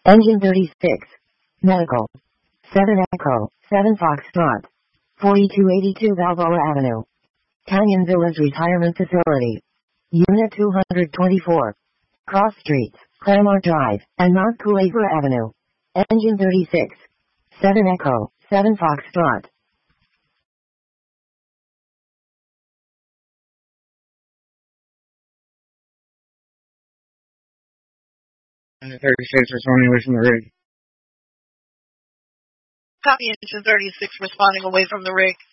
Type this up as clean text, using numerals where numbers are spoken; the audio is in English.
Engine 36. Medical. 7 Echo, 7 Foxtrot. 4282 Balboa Avenue. Canyon Villas Retirement Facility. Unit 224. Cross Streets, Claremont Drive, and North Culebra Avenue. Engine 36. 7 Echo, 7 Foxtrot. And the 36 responding away from the rig. Copy, Engine 36 responding away from the rig.